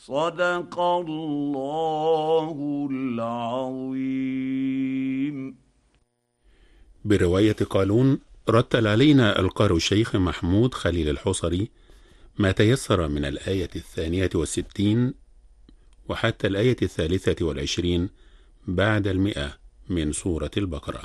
صدق الله العظيم. برواية قالون رتل علينا القارئ الشيخ محمود خليل الحصري ما تيسر من الآية 62 وحتى الآية 23 بعد 100 من سورة البقرة.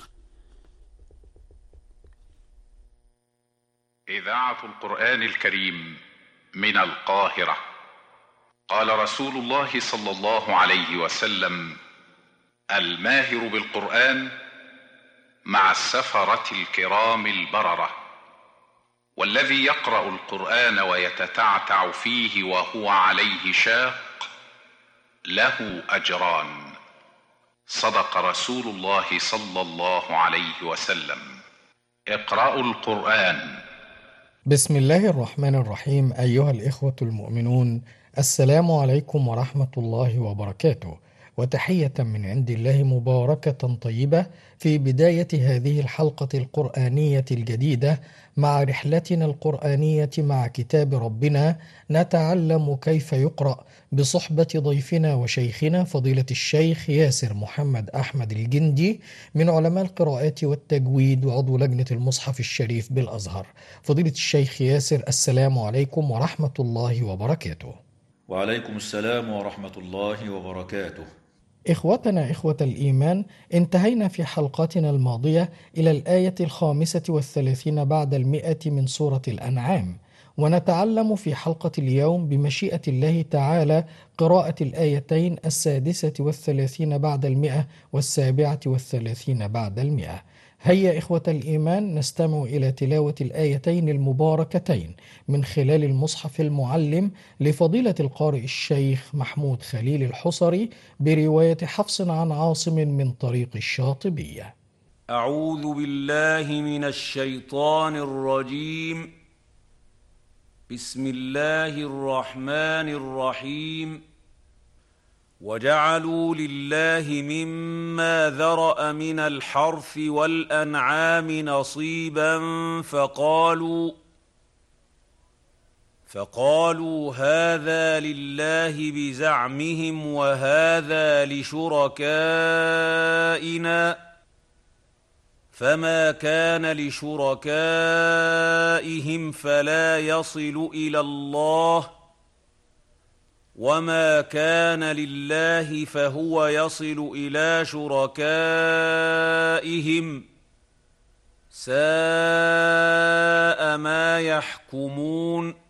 إذاعة القرآن الكريم من القاهرة. قال رسول الله صلى الله عليه وسلم: الماهر بالقرآن مع السفرة الكرام البررة، والذي يقرأ القرآن ويتتعتع فيه وهو عليه شاق له أجران. صدق رسول الله صلى الله عليه وسلم. اقرأوا القرآن. بسم الله الرحمن الرحيم. أيها الإخوة المؤمنون، السلام عليكم ورحمة الله وبركاته، وتحية من عند الله مباركة طيبة في بداية هذه الحلقة القرآنية الجديدة مع رحلتنا القرآنية مع كتاب ربنا، نتعلم كيف يقرأ بصحبة ضيفنا وشيخنا فضيلة الشيخ ياسر محمد أحمد الجندي من علماء القراءات والتجويد وعضو لجنة المصحف الشريف بالأزهر. فضيلة الشيخ ياسر، السلام عليكم ورحمة الله وبركاته. وعليكم السلام ورحمة الله وبركاته. إخوتنا إخوة الإيمان، انتهينا في حلقاتنا الماضية إلى الآية 35 بعد 100 من سورة الأنعام، ونتعلم في حلقة اليوم بمشيئة الله تعالى قراءة الآيتين 36 بعد 100 و37 بعد 100. هيا إخوة الإيمان نستمع إلى تلاوة الآيتين المباركتين من خلال المصحف المعلم لفضيلة القارئ الشيخ محمود خليل الحصري برواية حفص عن عاصم من طريق الشاطبية. أعوذ بالله من الشيطان الرجيم. بسم الله الرحمن الرحيم. وجعلوا لله مما ذرأ من الحرث والأنعام نصيبا فقالوا هذا لله بزعمهم وهذا لشركائنا، فما كان لشركائهم فلا يصل إلى الله، وما كان لله فهو يصل إلى شركائهم، ساء ما يحكمون.